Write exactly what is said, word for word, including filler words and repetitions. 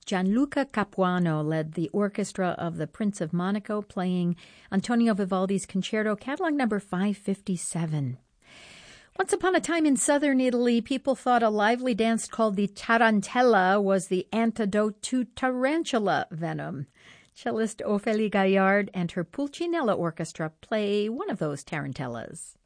Gianluca Capuano led the orchestra of the Prince of Monaco, playing Antonio Vivaldi's Concerto, catalog number five fifty-seven. Once upon a time in southern Italy, people thought a lively dance called the tarantella was the antidote to tarantula venom. Cellist Ophélie Gaillard and her Pulcinella Orchestra play one of those tarantellas.